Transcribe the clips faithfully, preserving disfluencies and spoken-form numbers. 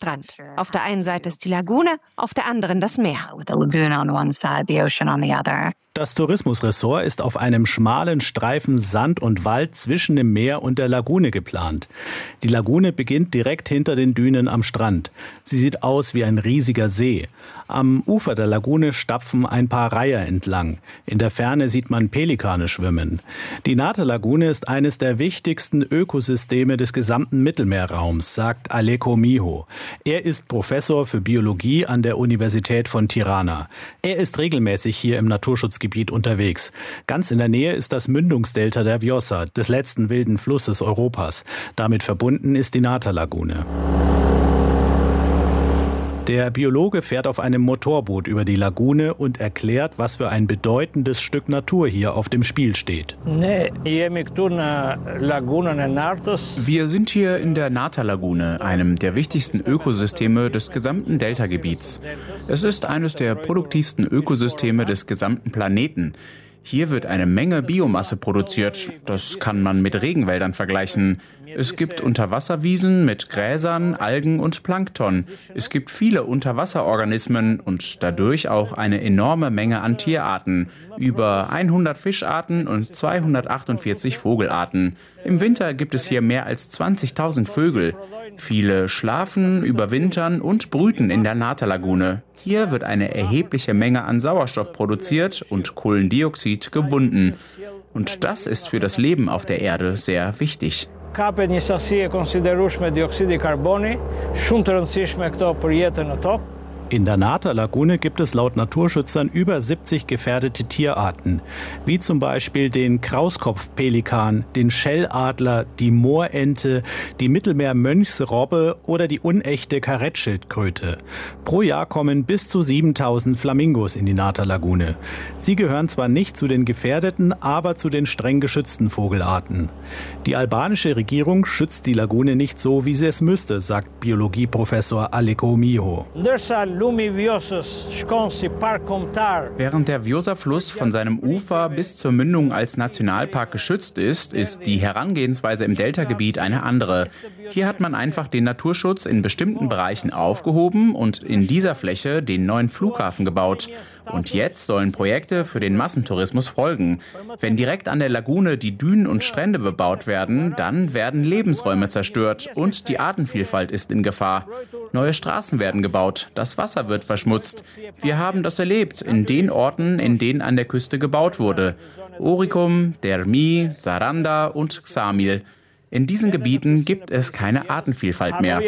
Strand. Auf der einen Seite ist die Lagune, auf der anderen das Meer. Das Tourismusressort ist auf einem schmalen Streifen Sand und Wald zwischen dem Meer und der Lagune geplant. Die Lagune beginnt direkt hinter den Dünen am Strand. Sie sieht aus wie ein riesiger See. Am Ufer der Lagune stapfen ein paar Reiher entlang. In der Ferne sieht man Pelikane schwimmen. Die Nata-Lagune ist eines der wichtigsten Ökosysteme des gesamten Mittelmeerraums, sagt Aleko Miho. Er ist Professor für Biologie an der Universität von Tirana. Er ist regelmäßig hier im Naturschutzgebiet unterwegs. Ganz in der Nähe ist das Mündungsdelta der Vjosa, des letzten wilden Flusses Europas. Damit verbunden ist die Nata-Lagune. Der Biologe fährt auf einem Motorboot über die Lagune und erklärt, was für ein bedeutendes Stück Natur hier auf dem Spiel steht. Wir sind hier in der Nata-Lagune, einem der wichtigsten Ökosysteme des gesamten Deltagebiets. Es ist eines der produktivsten Ökosysteme des gesamten Planeten. Hier wird eine Menge Biomasse produziert. Das kann man mit Regenwäldern vergleichen. Es gibt Unterwasserwiesen mit Gräsern, Algen und Plankton. Es gibt viele Unterwasserorganismen und dadurch auch eine enorme Menge an Tierarten. Über hundert Fischarten und zweihundertachtundvierzig Vogelarten. Im Winter gibt es hier mehr als zwanzigtausend Vögel. Viele schlafen, überwintern und brüten in der Nata-Lagune. Hier wird eine erhebliche Menge an Sauerstoff produziert und Kohlendioxid gebunden. Und das ist für das Leben auf der Erde sehr wichtig. In der Nata-Lagune gibt es laut Naturschützern über siebzig gefährdete Tierarten, wie zum Beispiel den Krauskopfpelikan, den Schelladler, die Moorente, die Mittelmeermönchsrobbe oder die unechte Karettschildkröte. Pro Jahr kommen bis zu siebentausend Flamingos in die Nata-Lagune. Sie gehören zwar nicht zu den gefährdeten, aber zu den streng geschützten Vogelarten. Die albanische Regierung schützt die Lagune nicht so, wie sie es müsste, sagt Biologieprofessor Aleko Miho. Während der Vjosa-Fluss von seinem Ufer bis zur Mündung als Nationalpark geschützt ist, ist die Herangehensweise im Deltagebiet eine andere. Hier hat man einfach den Naturschutz in bestimmten Bereichen aufgehoben und in dieser Fläche den neuen Flughafen gebaut. Und jetzt sollen Projekte für den Massentourismus folgen. Wenn direkt an der Lagune die Dünen und Strände bebaut werden, dann werden Lebensräume zerstört und die Artenvielfalt ist in Gefahr. Neue Straßen werden gebaut, das Wasser wird verschmutzt. Wir haben das erlebt in den Orten, in denen an der Küste gebaut wurde. Orikum, Dermi, Saranda und Xamil. In diesen Gebieten gibt es keine Artenvielfalt mehr.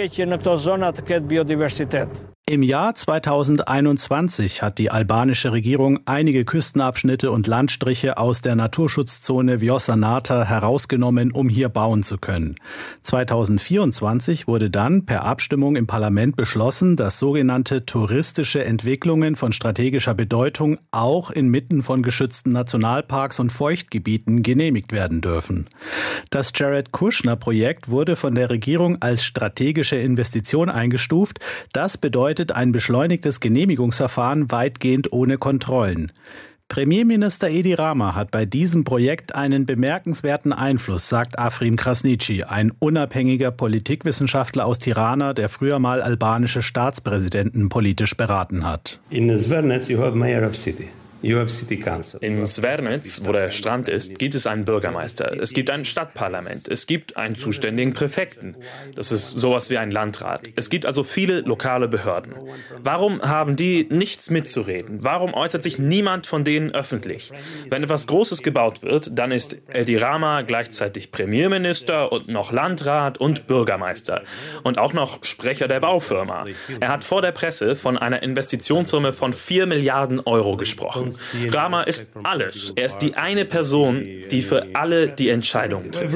Im Jahr zweitausendeinundzwanzig hat die albanische Regierung einige Küstenabschnitte und Landstriche aus der Naturschutzzone Vjosa-Nata herausgenommen, um hier bauen zu können. zweitausendvierundzwanzig wurde dann per Abstimmung im Parlament beschlossen, dass sogenannte touristische Entwicklungen von strategischer Bedeutung auch inmitten von geschützten Nationalparks und Feuchtgebieten genehmigt werden dürfen. Das Jared-Kushner-Projekt wurde von der Regierung als strategische Investition eingestuft. Das bedeutet ein beschleunigtes Genehmigungsverfahren weitgehend ohne Kontrollen. Premierminister Edi Rama hat bei diesem Projekt einen bemerkenswerten Einfluss, sagt Afrim Krasniqi, ein unabhängiger Politikwissenschaftler aus Tirana, der früher mal albanische Staatspräsidenten politisch beraten hat. In Zvernets you have mayor of city. In Zvernets, wo der Strand ist, gibt es einen Bürgermeister, es gibt ein Stadtparlament, es gibt einen zuständigen Präfekten. Das ist sowas wie ein Landrat. Es gibt also viele lokale Behörden. Warum haben die nichts mitzureden? Warum äußert sich niemand von denen öffentlich? Wenn etwas Großes gebaut wird, dann ist Edi Rama gleichzeitig Premierminister und noch Landrat und Bürgermeister. Und auch noch Sprecher der Baufirma. Er hat vor der Presse von einer Investitionssumme von vier Milliarden Euro gesprochen. Rama ist alles. Er ist die eine Person, die für alle die Entscheidungen trifft.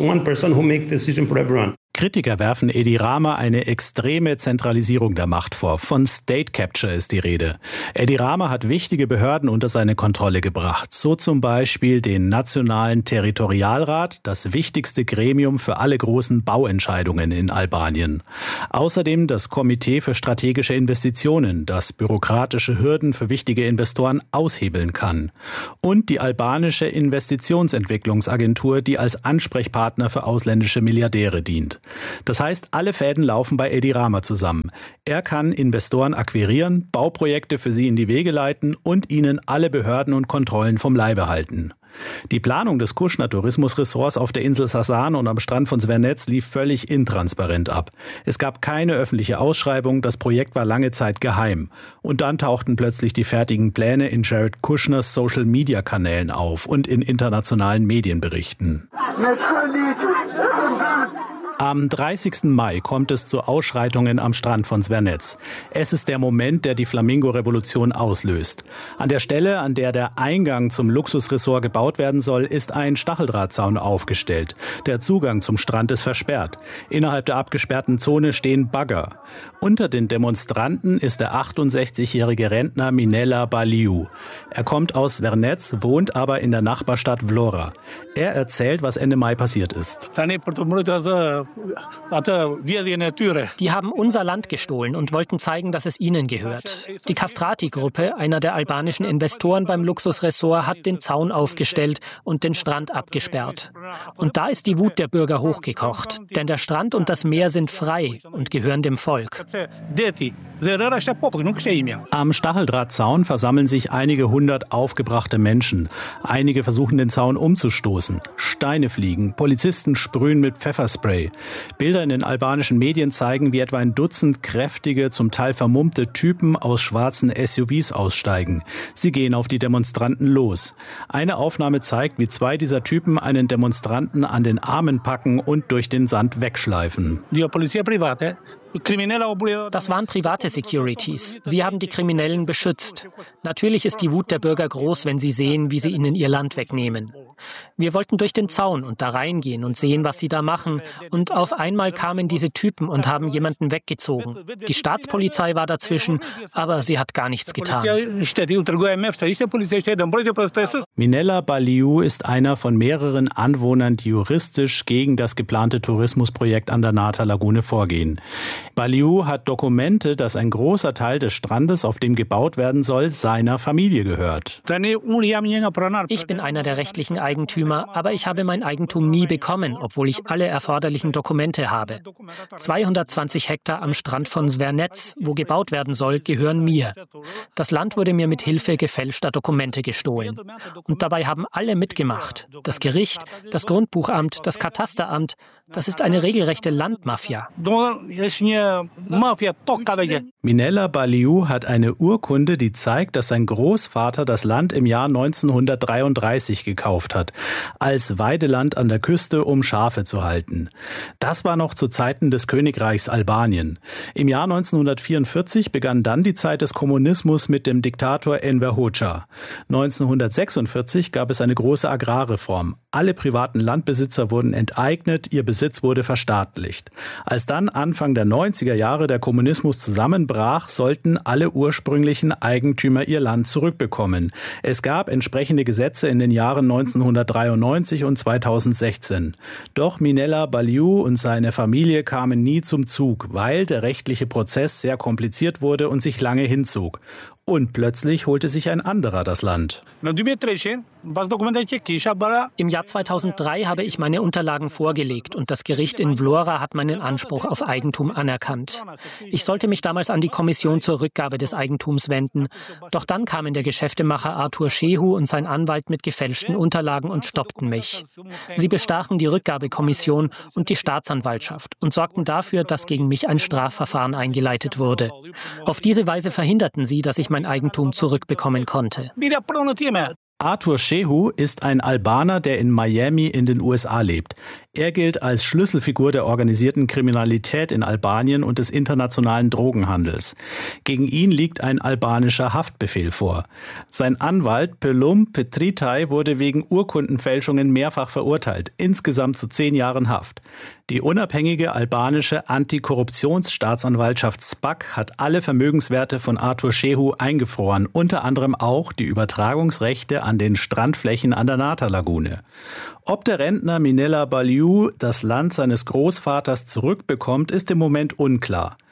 Kritiker werfen Edi Rama eine extreme Zentralisierung der Macht vor. Von State Capture ist die Rede. Edi Rama hat wichtige Behörden unter seine Kontrolle gebracht. So zum Beispiel den Nationalen Territorialrat, das wichtigste Gremium für alle großen Bauentscheidungen in Albanien. Außerdem das Komitee für strategische Investitionen, das bürokratische Hürden für wichtige Investoren aushebeln kann. Und die albanische Investitionsentwicklungsagentur, die als Ansprechpartner für ausländische Milliardäre dient. Das heißt, alle Fäden laufen bei Edi Rama zusammen. Er kann Investoren akquirieren, Bauprojekte für sie in die Wege leiten und ihnen alle Behörden und Kontrollen vom Leibe halten. Die Planung des Kushner-Tourismusressorts auf der Insel Sasan und am Strand von Zvernets lief völlig intransparent ab. Es gab keine öffentliche Ausschreibung, das Projekt war lange Zeit geheim. Und dann tauchten plötzlich die fertigen Pläne in Jared Kushners Social-Media-Kanälen auf und in internationalen Medienberichten. Am dreißigsten Mai kommt es zu Ausschreitungen am Strand von Zvernets. Es ist der Moment, der die Flamingo-Revolution auslöst. An der Stelle, an der der Eingang zum Luxusressort gebaut werden soll, ist ein Stacheldrahtzaun aufgestellt. Der Zugang zum Strand ist versperrt. Innerhalb der abgesperrten Zone stehen Bagger. Unter den Demonstranten ist der achtundsechzigjährige Rentner Minella Baliu. Er kommt aus Zvernets, wohnt aber in der Nachbarstadt Vlora. Er erzählt, was Ende Mai passiert ist. Die haben unser Land gestohlen und wollten zeigen, dass es ihnen gehört. Die Castrati-Gruppe, einer der albanischen Investoren beim Luxusressort, hat den Zaun aufgestellt und den Strand abgesperrt. Und da ist die Wut der Bürger hochgekocht, denn der Strand und das Meer sind frei und gehören dem Volk. Am Stacheldrahtzaun versammeln sich einige hundert aufgebrachte Menschen. Einige versuchen, den Zaun umzustoßen. Steine fliegen, Polizisten sprühen mit Pfefferspray. Bilder in den albanischen Medien zeigen, wie etwa ein Dutzend kräftige, zum Teil vermummte Typen aus schwarzen S U Vs aussteigen. Sie gehen auf die Demonstranten los. Eine Aufnahme zeigt, wie zwei dieser Typen einen Demonstranten an den Armen packen und durch den Sand wegschleifen. Das waren private Securities. Sie haben die Kriminellen beschützt. Natürlich ist die Wut der Bürger groß, wenn sie sehen, wie sie ihnen ihr Land wegnehmen. Wir wollten durch den Zaun und da reingehen und sehen, was sie da machen. Und auf einmal kamen diese Typen und haben jemanden weggezogen. Die Staatspolizei war dazwischen, aber sie hat gar nichts getan. Minella Baliu ist einer von mehreren Anwohnern, die juristisch gegen das geplante Tourismusprojekt an der Nata-Lagune vorgehen. Baliu hat Dokumente, dass ein großer Teil des Strandes, auf dem gebaut werden soll, seiner Familie gehört. Ich bin einer der rechtlichen Eigentümer, aber ich habe mein Eigentum nie bekommen, obwohl ich alle erforderlichen Dokumente habe. zweihundertzwanzig Hektar am Strand von Zvernets, wo gebaut werden soll, gehören mir. Das Land wurde mir mit Hilfe gefälschter Dokumente gestohlen. Und dabei haben alle mitgemacht. Das Gericht, das Grundbuchamt, das Katasteramt. Das ist eine regelrechte Landmafia. Minella Baliu hat eine Urkunde, die zeigt, dass sein Großvater das Land im Jahr neunzehnhundertdreiunddreißig gekauft hat, als Weideland an der Küste, um Schafe zu halten. Das war noch zu Zeiten des Königreichs Albanien. Im Jahr neunzehnhundertvierundvierzig begann dann die Zeit des Kommunismus mit dem Diktator Enver Hoxha. neunzehnhundertsechsundvierzig gab es eine große Agrarreform. Alle privaten Landbesitzer wurden enteignet, ihr Besitz wurde verstaatlicht. Als dann Anfang der neunziger Jahre der Kommunismus zusammenbrach, sollten alle ursprünglichen Eigentümer ihr Land zurückbekommen. Es gab entsprechende Gesetze in den Jahren neunzehnhundertdreiundneunzig und zweitausendsechzehn. Doch Minella Baliu und seine Familie kamen nie zum Zug, weil der rechtliche Prozess sehr kompliziert wurde und sich lange hinzog. Und plötzlich holte sich ein anderer das Land. Im Jahr zweitausenddrei habe ich meine Unterlagen vorgelegt und das Gericht in Vlora hat meinen Anspruch auf Eigentum anerkannt. Ich sollte mich damals an die Kommission zur Rückgabe des Eigentums wenden. Doch dann kamen der Geschäftemacher Arthur Shehu und sein Anwalt mit gefälschten Unterlagen und stoppten mich. Sie bestachen die Rückgabekommission und die Staatsanwaltschaft und sorgten dafür, dass gegen mich ein Strafverfahren eingeleitet wurde. Auf diese Weise verhinderten sie, dass ich mein Eigentum zurückbekommen konnte. Arthur Shehu ist ein Albaner, der in Miami in den U S A lebt. Er gilt als Schlüsselfigur der organisierten Kriminalität in Albanien und des internationalen Drogenhandels. Gegen ihn liegt ein albanischer Haftbefehl vor. Sein Anwalt Pelum Petritai wurde wegen Urkundenfälschungen mehrfach verurteilt, insgesamt zu zehn Jahren Haft. Die unabhängige albanische Antikorruptionsstaatsanwaltschaft S P A C hat alle Vermögenswerte von Arthur Shehu eingefroren, unter anderem auch die Übertragungsrechte an den Strandflächen an der Nata-Lagune. Ob der Rentner Minella Baliu das Land seines Großvaters zurückbekommt, ist im Moment unklar.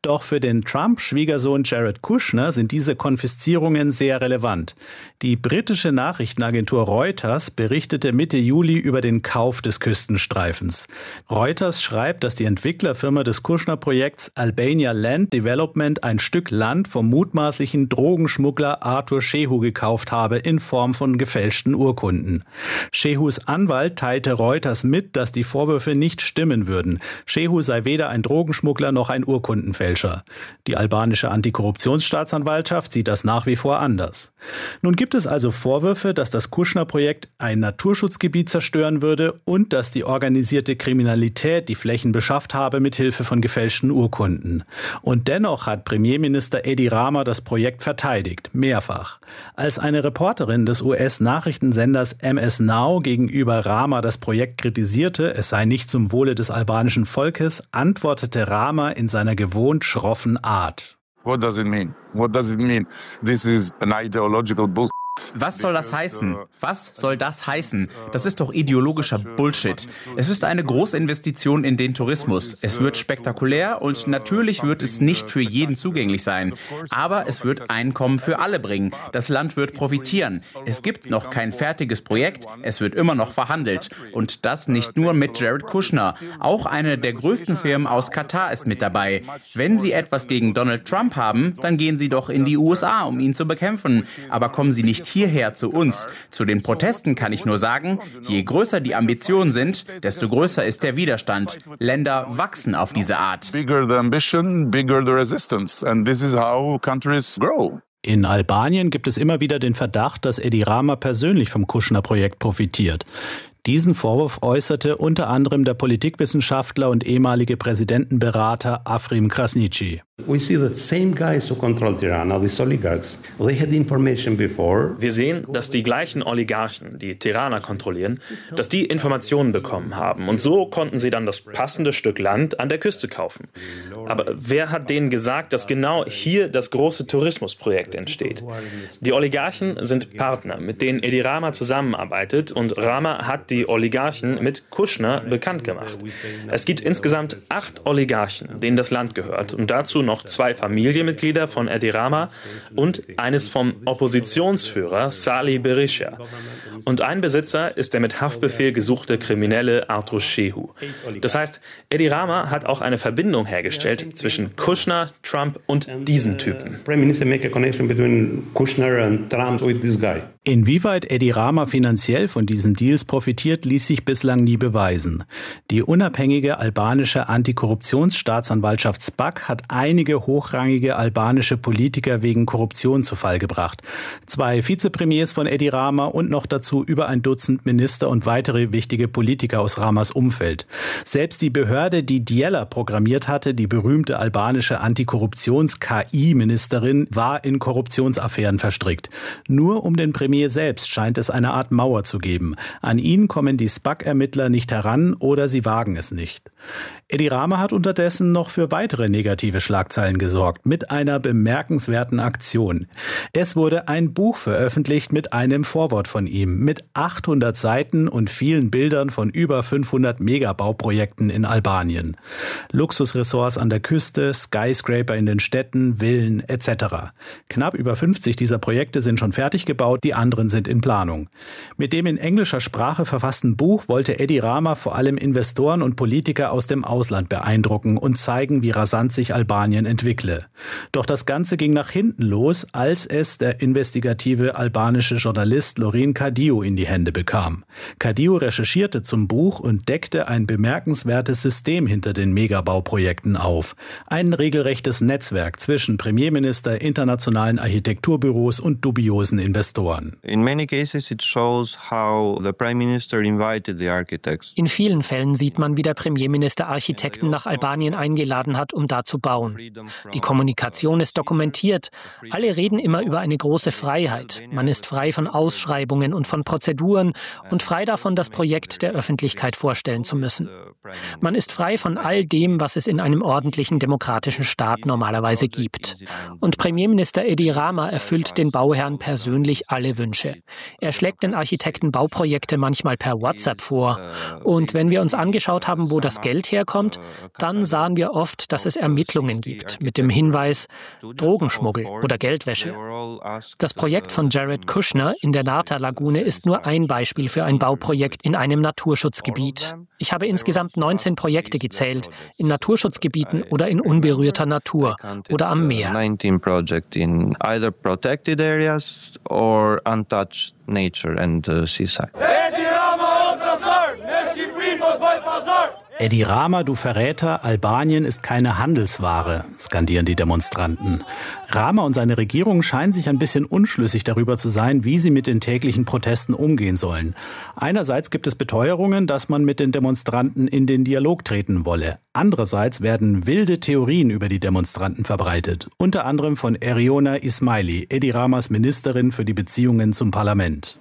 Doch für den Trump-Schwiegersohn Jared Kushner sind diese Konfiszierungen sehr relevant. Die britische Nachrichtenagentur Reuters berichtete Mitte Juli über den Kauf des Küstenstreifens. Reuters schreibt, dass die Entwicklerfirma des Kushner-Projekts Albania Land Development ein Stück Land vom mutmaßlichen Drogenschmuggler Arthur Shehu gekauft habe in Form von gefälschten Urkunden. Shehus Anwalt teilte Reuters mit, dass die Vorwürfe nicht stimmen würden. Shehu sei weder ein Drogenschmuggler noch ein Urkundenfälscher. Die albanische Antikorruptionsstaatsanwaltschaft sieht das nach wie vor anders. Nun gibt es also Vorwürfe, dass das Kushner-Projekt ein Naturschutzgebiet zerstören würde und dass die organisierte Kriminalität die Flächen beschafft habe mit Hilfe von gefälschten Urkunden. Und dennoch hat Premierminister Edi Rama das Projekt verteidigt, mehrfach. Als eine Reporterin des U S-Nachrichtensenders M S Now gegenüber Rama das Projekt kritisierte, es sei nicht zum Wohle des albanischen Volkes, antwortete Rama in seiner gewohnt schroffen Art. What does it mean? What does it mean? This is an ideological bullshit. Was soll das heißen? Was soll das heißen? Das ist doch ideologischer Bullshit. Es ist eine Großinvestition in den Tourismus. Es wird spektakulär und natürlich wird es nicht für jeden zugänglich sein. Aber es wird Einkommen für alle bringen. Das Land wird profitieren. Es gibt noch kein fertiges Projekt. Es wird immer noch verhandelt. Und das nicht nur mit Jared Kushner. Auch eine der größten Firmen aus Katar ist mit dabei. Wenn Sie etwas gegen Donald Trump haben, dann gehen Sie doch in die U S A, um ihn zu bekämpfen. Aber kommen Sie nicht hierher zu uns. Zu den Protesten kann ich nur sagen, je größer die Ambitionen sind, desto größer ist der Widerstand. Länder wachsen auf diese Art. Bigger the ambition, bigger the resistance. And this is how countries grow. In Albanien gibt es immer wieder den Verdacht, dass Edi Rama persönlich vom Kushner-Projekt profitiert. Diesen Vorwurf äußerte unter anderem der Politikwissenschaftler und ehemalige Präsidentenberater Afrim Krasniqi. We see the same guys who control Tirana, these oligarchs. They had information before. Wir sehen, dass die gleichen Oligarchen, die Tirana kontrollieren, dass die Informationen bekommen haben. Und so konnten sie dann das passende Stück Land an der Küste kaufen. Aber wer hat denen gesagt, dass genau hier das große Tourismusprojekt entsteht? Die Oligarchen sind Partner, mit denen Edi Rama zusammenarbeitet, und Rama hat die Oligarchen mit Kushner bekannt gemacht. Es gibt insgesamt acht Oligarchen, denen das Land gehört, und dazu noch zwei Familienmitglieder von Edi Rama und eines vom Oppositionsführer Salih Berisha. Und ein Besitzer ist der mit Haftbefehl gesuchte Kriminelle Arthur Shehu. Das heißt, Edi Rama hat auch eine Verbindung hergestellt zwischen Kushner, Trump und diesem Typen. Inwieweit Edi Rama finanziell von diesen Deals profitiert, ließ sich bislang nie beweisen. Die unabhängige albanische Antikorruptionsstaatsanwaltschaft S P A C hat einige hochrangige albanische Politiker wegen Korruption zu Fall gebracht. Zwei Vizepremiers von Edi Rama und noch dazu über ein Dutzend Minister und weitere wichtige Politiker aus Ramas Umfeld. Selbst die Behörde, die Djela programmiert hatte, die berühmte albanische Antikorruptions-K I-Ministerin, war in Korruptionsaffären verstrickt. Nur um den Premier selbst scheint es eine Art Mauer zu geben. An ihn kommen die S P A C-Ermittler nicht heran oder sie wagen es nicht. Edi Rama hat unterdessen noch für weitere negative Schlagzeilen gesorgt, mit einer bemerkenswerten Aktion. Es wurde ein Buch veröffentlicht mit einem Vorwort von ihm, mit achthundert Seiten und vielen Bildern von über fünfhundert Megabauprojekten in Albanien. Luxusressorts an der Küste, Skyscraper in den Städten, Villen et cetera. Knapp über fünfzig dieser Projekte sind schon fertig gebaut, die anderen sind in Planung. Mit dem in englischer Sprache verfassten Buch wollte Edi Rama vor allem Investoren und Politiker aus dem Ausland beeindrucken und zeigen, wie rasant sich Albanien entwickle. Doch das Ganze ging nach hinten los, als es der investigative albanische Journalist Lorin Kadiu in die Hände bekam. Kadiu recherchierte zum Buch und deckte ein bemerkenswertes System hinter den Megabauprojekten auf. Ein regelrechtes Netzwerk zwischen Premierminister, internationalen Architekturbüros und dubiosen Investoren. In many cases it shows how the Prime Minister invited the architects. In vielen Fällen sieht man, wie der Premierminister Architekten nach Albanien eingeladen hat, um da zu bauen. Die Kommunikation ist dokumentiert. Alle reden immer über eine große Freiheit. Man ist frei von Ausschreibungen und von Prozeduren und frei davon, das Projekt der Öffentlichkeit vorstellen zu müssen. Man ist frei von all dem, was es in einem ordentlichen demokratischen Staat normalerweise gibt. Und Premierminister Edi Rama erfüllt den Bauherren persönlich alle Wünsche. Er schlägt den Architekten Bauprojekte manchmal per WhatsApp vor. Und wenn wir uns angeschaut haben, wo das Geld herkommt, dann sahen wir oft, dass es Ermittlungen gibt, mit dem Hinweis Drogenschmuggel oder Geldwäsche. Das Projekt von Jared Kushner in der Nata-Lagune ist nur ein Beispiel für ein Bauprojekt in einem Naturschutzgebiet. Ich habe insgesamt neunzehn Projekte gezählt, in Naturschutzgebieten oder in unberührter Natur oder am Meer. nineteen projects in either protected areas or untouched nature and uh, seaside. Edi Rama, du Verräter, Albanien ist keine Handelsware, skandieren die Demonstranten. Rama und seine Regierung scheinen sich ein bisschen unschlüssig darüber zu sein, wie sie mit den täglichen Protesten umgehen sollen. Einerseits gibt es Beteuerungen, dass man mit den Demonstranten in den Dialog treten wolle. Andererseits werden wilde Theorien über die Demonstranten verbreitet. Unter anderem von Eriona Ismaili, Edi Ramas Ministerin für die Beziehungen zum Parlament.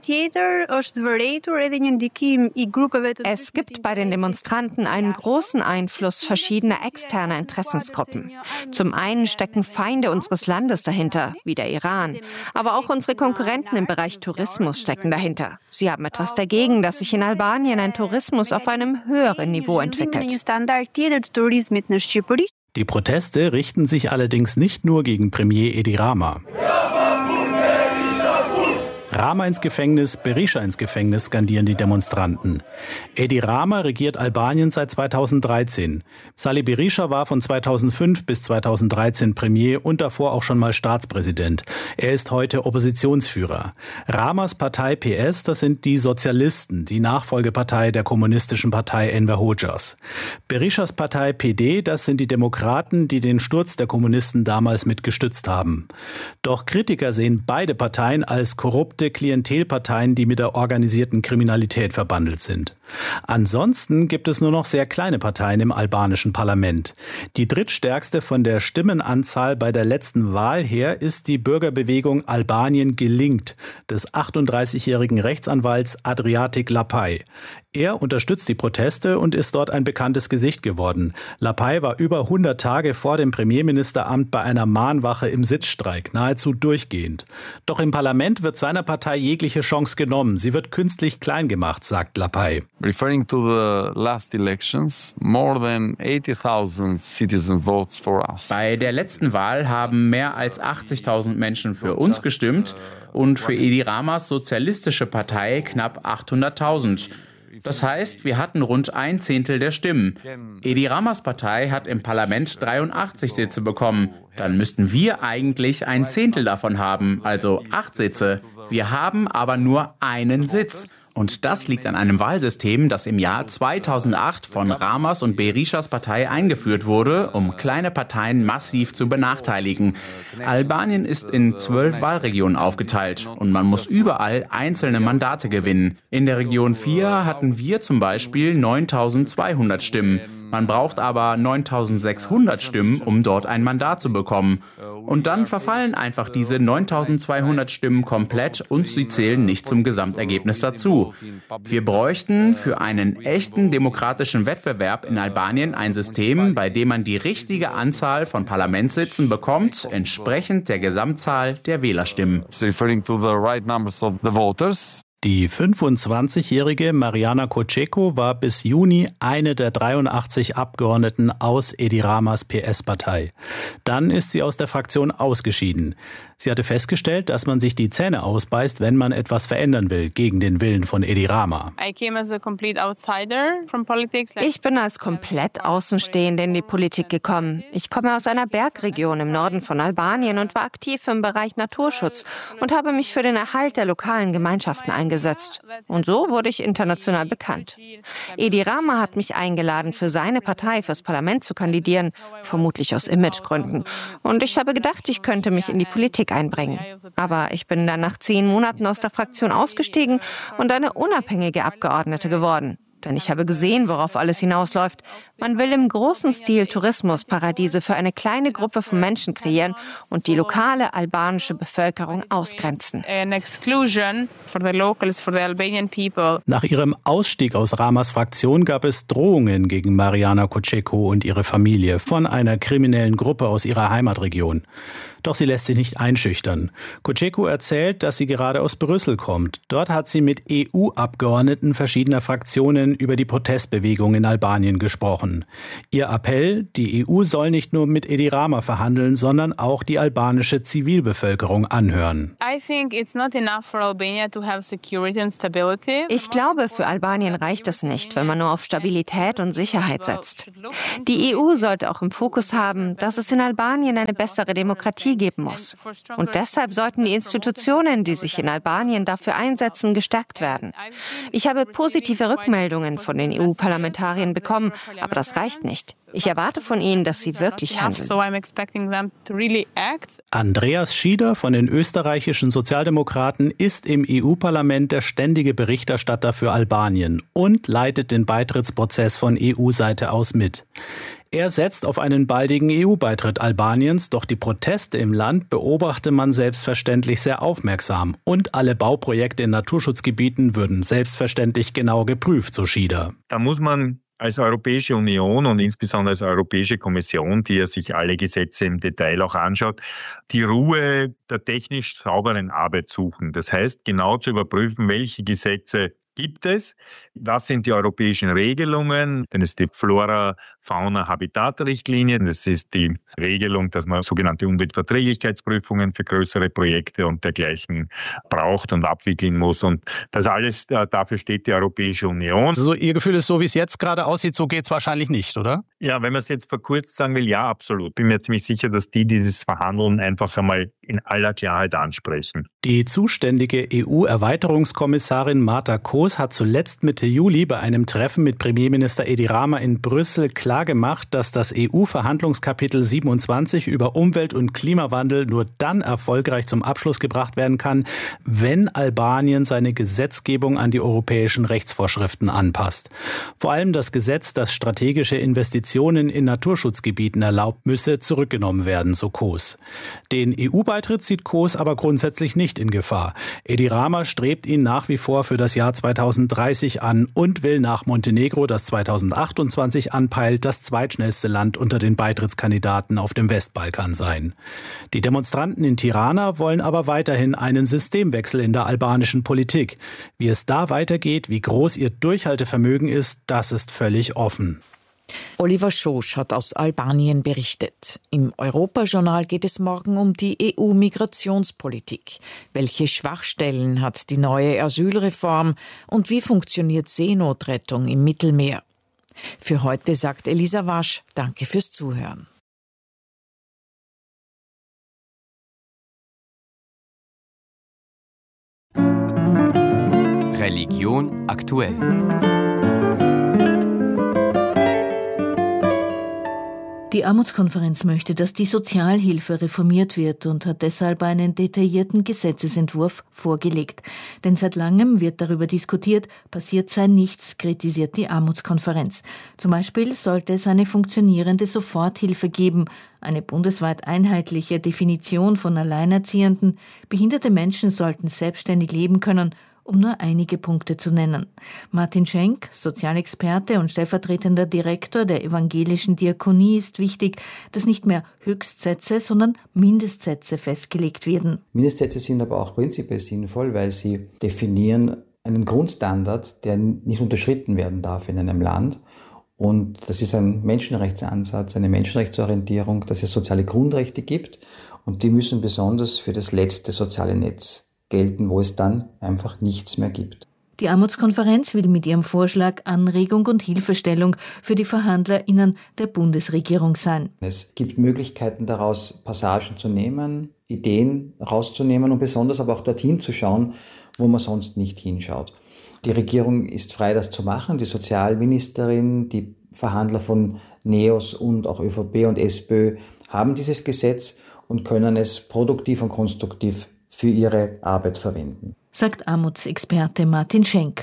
Es gibt bei den Demonstranten einen großen Einfluss verschiedener externer Interessensgruppen. Zum einen stecken Feinde unseres Landes dahinter, wie der Iran. Aber auch unsere Konkurrenten im Bereich Tourismus stecken dahinter. Sie haben etwas dagegen, dass sich in Albanien ein Tourismus auf einem höheren Niveau entwickelt. Die Proteste richten sich allerdings nicht nur gegen Premier Edi Rama. Rama ins Gefängnis, Berisha ins Gefängnis, skandieren die Demonstranten. Edi Rama regiert Albanien seit zweitausenddreizehn. Sali Berisha war von zweitausendfünf bis zweitausenddreizehn Premier und davor auch schon mal Staatspräsident. Er ist heute Oppositionsführer. Ramas Partei P S, das sind die Sozialisten, die Nachfolgepartei der kommunistischen Partei Enver Hoxhas. Berishas Partei P D, das sind die Demokraten, die den Sturz der Kommunisten damals mit gestützt haben. Doch Kritiker sehen beide Parteien als korrupte Klientelparteien, die mit der organisierten Kriminalität verbandelt sind. Ansonsten gibt es nur noch sehr kleine Parteien im albanischen Parlament. Die drittstärkste von der Stimmenanzahl bei der letzten Wahl her ist die Bürgerbewegung Albanien gelingt des achtunddreißigjährigen Rechtsanwalts Adriatic Lapaj. Er unterstützt die Proteste und ist dort ein bekanntes Gesicht geworden. Lapaj war über hundert Tage vor dem Premierministeramt bei einer Mahnwache im Sitzstreik, nahezu durchgehend. Doch im Parlament wird seiner Partei jegliche Chance genommen. Sie wird künstlich klein gemacht, sagt Lapaj. Referring to the last elections, more than eighty thousand citizens votes for us. Bei der letzten Wahl haben mehr als achtzigtausend Menschen für uns gestimmt und für Edi Ramas sozialistische Partei knapp achthunderttausend. Das heißt, wir hatten rund ein Zehntel der Stimmen. Edi Ramas Partei hat im Parlament dreiundachtzig Sitze bekommen. Dann müssten wir eigentlich ein Zehntel davon haben, also acht Sitze. Wir haben aber nur einen Sitz. Und das liegt an einem Wahlsystem, das im Jahr zweitausendacht von Ramas und Berishas Partei eingeführt wurde, um kleine Parteien massiv zu benachteiligen. Albanien ist in zwölf Wahlregionen aufgeteilt und man muss überall einzelne Mandate gewinnen. In der Region vier hatten wir zum Beispiel neuntausendzweihundert Stimmen. Man braucht aber neuntausendsechshundert Stimmen, um dort ein Mandat zu bekommen. Und dann verfallen einfach diese neuntausendzweihundert Stimmen komplett und sie zählen nicht zum Gesamtergebnis dazu. Wir bräuchten für einen echten demokratischen Wettbewerb in Albanien ein System, bei dem man die richtige Anzahl von Parlamentssitzen bekommt, entsprechend der Gesamtzahl der Wählerstimmen. Die fünfundzwanzigjährige Mariana Kočeko war bis Juni eine der dreiundachtzig Abgeordneten aus Edi Ramas P S-Partei. Dann ist sie aus der Fraktion ausgeschieden. Sie hatte festgestellt, dass man sich die Zähne ausbeißt, wenn man etwas verändern will, gegen den Willen von Edi Rama. Ich bin als komplett Außenstehende in die Politik gekommen. Ich komme aus einer Bergregion im Norden von Albanien und war aktiv im Bereich Naturschutz und habe mich für den Erhalt der lokalen Gemeinschaften eingesetzt. Und so wurde ich international bekannt. Edi Rama hat mich eingeladen, für seine Partei fürs Parlament zu kandidieren, vermutlich aus Imagegründen. Und ich habe gedacht, ich könnte mich in die Politik einbringen. Aber ich bin dann nach zehn Monaten aus der Fraktion ausgestiegen und eine unabhängige Abgeordnete geworden. Denn ich habe gesehen, worauf alles hinausläuft. Man will im großen Stil Tourismusparadiese für eine kleine Gruppe von Menschen kreieren und die lokale albanische Bevölkerung ausgrenzen. Nach ihrem Ausstieg aus Ramas Fraktion gab es Drohungen gegen Mariana Cocecu und ihre Familie von einer kriminellen Gruppe aus ihrer Heimatregion. Doch sie lässt sich nicht einschüchtern. Cocecu erzählt, dass sie gerade aus Brüssel kommt. Dort hat sie mit E U-Abgeordneten verschiedener Fraktionen über die Protestbewegung in Albanien gesprochen. Ihr Appell, die E U soll nicht nur mit Edi Rama verhandeln, sondern auch die albanische Zivilbevölkerung anhören. Ich glaube, für Albanien reicht es nicht, wenn man nur auf Stabilität und Sicherheit setzt. Die E U sollte auch im Fokus haben, dass es in Albanien eine bessere Demokratie geben muss. Und deshalb sollten die Institutionen, die sich in Albanien dafür einsetzen, gestärkt werden. Ich habe positive Rückmeldungen von den E U-Parlamentariern bekommen, aber das reicht nicht. Ich erwarte von ihnen, dass sie wirklich handeln. Andreas Schieder von den österreichischen Sozialdemokraten ist im E U-Parlament der ständige Berichterstatter für Albanien und leitet den Beitrittsprozess von E U-Seite aus mit. Er setzt auf einen baldigen E U-Beitritt Albaniens, doch die Proteste im Land beobachte man selbstverständlich sehr aufmerksam. Und alle Bauprojekte in Naturschutzgebieten würden selbstverständlich genau geprüft, so Schieder. Da muss man als Europäische Union und insbesondere als Europäische Kommission, die ja sich alle Gesetze im Detail auch anschaut, die Ruhe der technisch sauberen Arbeit suchen. Das heißt, genau zu überprüfen, welche Gesetze gibt es, was sind die europäischen Regelungen, denn es ist die Flora-Fauna-Habitat-Richtlinie, das ist die Regelung, dass man sogenannte Umweltverträglichkeitsprüfungen für größere Projekte und dergleichen braucht und abwickeln muss und das alles, dafür steht die Europäische Union. Also Ihr Gefühl ist, so wie es jetzt gerade aussieht, so geht es wahrscheinlich nicht, oder? Ja, wenn man es jetzt verkürzt sagen will, ja, absolut. Bin mir ziemlich sicher, dass die dieses Verhandeln einfach einmal in aller Klarheit ansprechen. Die zuständige E U-Erweiterungskommissarin Marta Koos hat zuletzt Mitte Juli bei einem Treffen mit Premierminister Edi Rama in Brüssel klargemacht, dass das E U-Verhandlungskapitel siebenundzwanzig über Umwelt- und Klimawandel nur dann erfolgreich zum Abschluss gebracht werden kann, wenn Albanien seine Gesetzgebung an die europäischen Rechtsvorschriften anpasst. Vor allem das Gesetz, das strategische Investitionen in Naturschutzgebieten erlaubt, müsse zurückgenommen werden, so Koos. Den E U-Beitritt sieht Koos aber grundsätzlich nicht in Gefahr. Edi Rama strebt ihn nach wie vor für das Jahr zweitausenddreißig an und will nach Montenegro, das zweitausendachtundzwanzig anpeilt, das zweitschnellste Land unter den Beitrittskandidaten auf dem Westbalkan sein. Die Demonstranten in Tirana wollen aber weiterhin einen Systemwechsel in der albanischen Politik. Wie es da weitergeht, wie groß ihr Durchhaltevermögen ist, das ist völlig offen. Oliver Schosch hat aus Albanien berichtet. Im Europajournal geht es morgen um die E U-Migrationspolitik. Welche Schwachstellen hat die neue Asylreform und wie funktioniert Seenotrettung im Mittelmeer? Für heute sagt Elisa Wasch, danke fürs Zuhören. Religion aktuell. Die Armutskonferenz möchte, dass die Sozialhilfe reformiert wird und hat deshalb einen detaillierten Gesetzesentwurf vorgelegt. Denn seit langem wird darüber diskutiert, passiert sei nichts, kritisiert die Armutskonferenz. Zum Beispiel sollte es eine funktionierende Soforthilfe geben, eine bundesweit einheitliche Definition von Alleinerziehenden, behinderte Menschen sollten selbstständig leben können, um nur einige Punkte zu nennen. Martin Schenk, Sozialexperte und stellvertretender Direktor der evangelischen Diakonie, ist wichtig, dass nicht mehr Höchstsätze, sondern Mindestsätze festgelegt werden. Mindestsätze sind aber auch prinzipiell sinnvoll, weil sie definieren einen Grundstandard, der nicht unterschritten werden darf in einem Land. Und das ist ein Menschenrechtsansatz, eine Menschenrechtsorientierung, dass es soziale Grundrechte gibt und die müssen besonders für das letzte soziale Netz gelten, wo es dann einfach nichts mehr gibt. Die Armutskonferenz will mit ihrem Vorschlag Anregung und Hilfestellung für die VerhandlerInnen der Bundesregierung sein. Es gibt Möglichkeiten daraus, Passagen zu nehmen, Ideen rauszunehmen und besonders aber auch dorthin zu schauen, wo man sonst nicht hinschaut. Die Regierung ist frei, das zu machen. Die Sozialministerin, die Verhandler von NEOS und auch ÖVP und SPÖ haben dieses Gesetz und können es produktiv und konstruktiv für ihre Arbeit verwenden, sagt Armutsexperte Martin Schenk.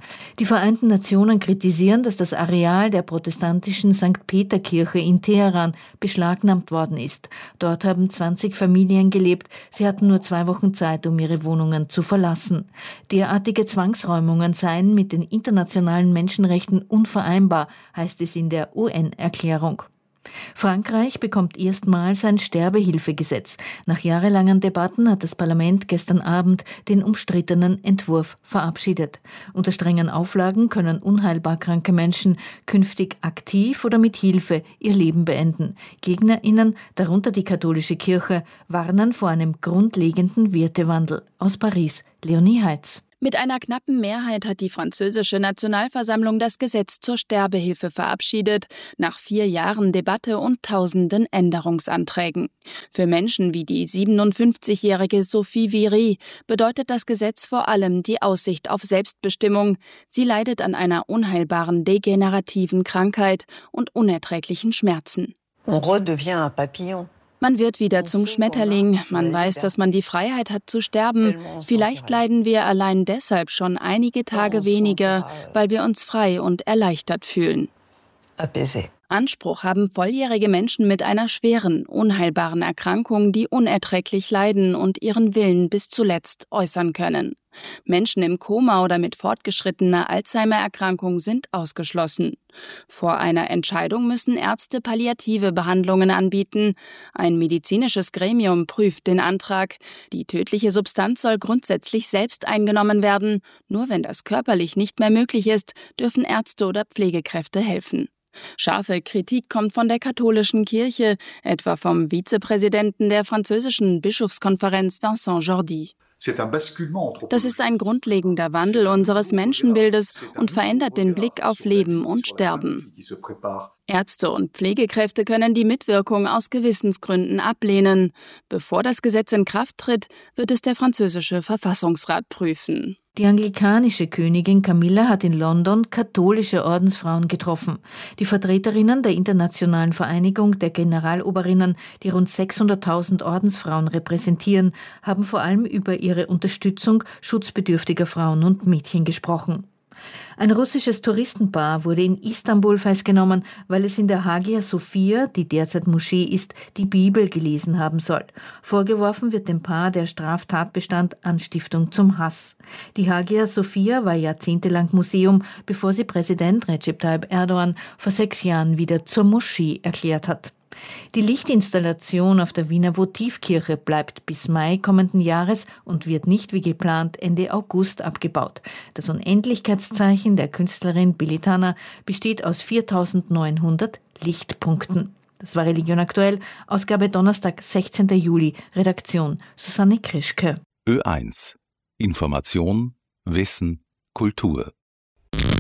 Die Vereinten Nationen kritisieren, dass das Areal der protestantischen Sankt Peter-Kirche in Teheran beschlagnahmt worden ist. Dort haben zwanzig Familien gelebt. Sie hatten nur zwei Wochen Zeit, um ihre Wohnungen zu verlassen. Derartige Zwangsräumungen seien mit den internationalen Menschenrechten unvereinbar, heißt es in der U N-Erklärung. Frankreich bekommt erstmals ein Sterbehilfegesetz. Nach jahrelangen Debatten hat das Parlament gestern Abend den umstrittenen Entwurf verabschiedet. Unter strengen Auflagen können unheilbar kranke Menschen künftig aktiv oder mit Hilfe ihr Leben beenden. GegnerInnen, darunter die katholische Kirche, warnen vor einem grundlegenden Wertewandel. Aus Paris, Leonie Heitz. Mit einer knappen Mehrheit hat die französische Nationalversammlung das Gesetz zur Sterbehilfe verabschiedet, nach vier Jahren Debatte und tausenden Änderungsanträgen. Für Menschen wie die siebenundfünfzigjährige Sophie Viry bedeutet das Gesetz vor allem die Aussicht auf Selbstbestimmung. Sie leidet an einer unheilbaren degenerativen Krankheit und unerträglichen Schmerzen. On redevient un papillon. Man wird wieder zum Schmetterling, man weiß, dass man die Freiheit hat zu sterben. Vielleicht leiden wir allein deshalb schon einige Tage weniger, weil wir uns frei und erleichtert fühlen. Anspruch haben volljährige Menschen mit einer schweren, unheilbaren Erkrankung, die unerträglich leiden und ihren Willen bis zuletzt äußern können. Menschen im Koma oder mit fortgeschrittener Alzheimer-Erkrankung sind ausgeschlossen. Vor einer Entscheidung müssen Ärzte palliative Behandlungen anbieten. Ein medizinisches Gremium prüft den Antrag. Die tödliche Substanz soll grundsätzlich selbst eingenommen werden. Nur wenn das körperlich nicht mehr möglich ist, dürfen Ärzte oder Pflegekräfte helfen. Scharfe Kritik kommt von der katholischen Kirche, etwa vom Vizepräsidenten der französischen Bischofskonferenz Vincent Jordi. Das ist ein grundlegender Wandel unseres Menschenbildes und verändert den Blick auf Leben und Sterben. Ärzte und Pflegekräfte können die Mitwirkung aus Gewissensgründen ablehnen. Bevor das Gesetz in Kraft tritt, wird es der französische Verfassungsrat prüfen. Die anglikanische Königin Camilla hat in London katholische Ordensfrauen getroffen. Die Vertreterinnen der Internationalen Vereinigung der Generaloberinnen, die rund sechshunderttausend Ordensfrauen repräsentieren, haben vor allem über ihre Unterstützung schutzbedürftiger Frauen und Mädchen gesprochen. Ein russisches Touristenpaar wurde in Istanbul festgenommen, weil es in der Hagia Sophia, die derzeit Moschee ist, die Bibel gelesen haben soll. Vorgeworfen wird dem Paar der Straftatbestand Anstiftung zum Hass. Die Hagia Sophia war jahrzehntelang Museum, bevor sie Präsident Recep Tayyip Erdogan vor sechs Jahren wieder zur Moschee erklärt hat. Die Lichtinstallation auf der Wiener Votivkirche bleibt bis Mai kommenden Jahres und wird nicht wie geplant Ende August abgebaut. Das Unendlichkeitszeichen der Künstlerin Billy Tanner besteht aus viertausendneunhundert Lichtpunkten. Das war Religion aktuell, Ausgabe Donnerstag, sechzehnten Juli, Redaktion Susanne Krischke. Ö eins. Information, Wissen, Kultur.